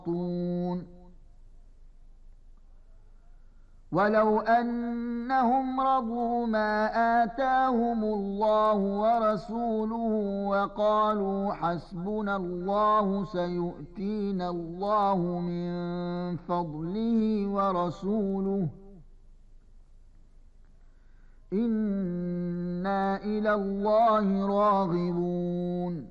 ولو أنهم رضوا ما آتاهم الله ورسوله وقالوا حسبنا الله سيؤتينا الله من فضله ورسوله إنا إلى الله راغبون